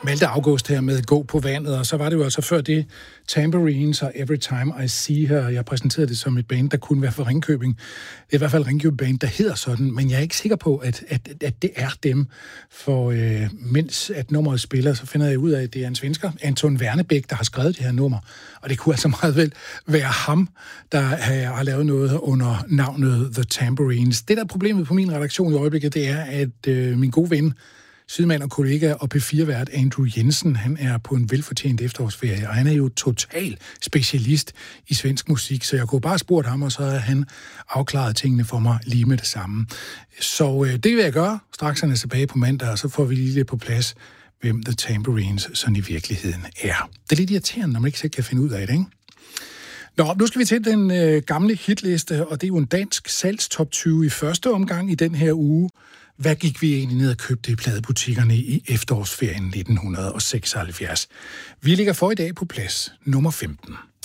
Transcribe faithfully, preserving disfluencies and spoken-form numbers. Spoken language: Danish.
Malte August her med Gå på vandet, og så var det jo altså før det Tambourines og Every Time I See Her. Jeg præsenterede det som et band, der kunne være for Ringkøbing. Det er i hvert fald Ringkøbing band, der hedder sådan, men jeg er ikke sikker på, at, at, at det er dem. For øh, mens at nummeret spiller, så finder jeg ud af, at det er en svensker, Anton Wernebæk, der har skrevet det her nummer. Og det kunne altså meget vel være ham, der har lavet noget under navnet The Tambourines. Det, der er problemet på min redaktion i øjeblikket, det er, at øh, min gode ven, sydmand og kollega og P fire-vært Andrew Jensen, han er på en velfortjent efterårsferie, og han er jo total specialist i svensk musik, så jeg kunne bare spurgt ham, og så har han afklaret tingene for mig lige med det samme. Så øh, det vil jeg gøre. Straks han er tilbage på mandag, og så får vi lige lidt på plads, hvem The Tambourines sådan i virkeligheden er. Det er lidt irriterende, når man ikke selv kan finde ud af det, ikke? Nå, nu skal vi til den øh, gamle hitliste, og det er jo en dansk salgstop tyve i første omgang i den her uge. Hvad gik vi egentlig ned og købte i pladebutikkerne i efterårsferien nitten seksoghalvfjerds? Vi ligger for i dag på plads nummer femten.